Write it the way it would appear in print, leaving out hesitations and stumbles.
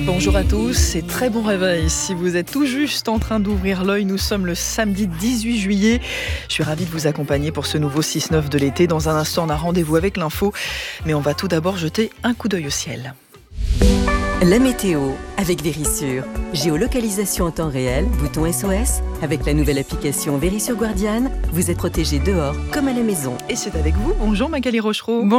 Bonjour à tous et très bon réveil. Si vous êtes tout juste en train d'ouvrir l'œil, nous sommes le samedi 18 juillet. Je suis ravie de vous accompagner pour ce nouveau 6-9 de l'été. Dans un instant, on a rendez-vous avec l'info. Mais on va tout d'abord jeter un coup d'œil au ciel. La météo avec Verisure. Géolocalisation en temps réel, bouton SOS. Avec la nouvelle application Verisure Guardian, vous êtes protégé dehors comme à la maison. Et c'est avec vous. Bonjour Magali Rochereau.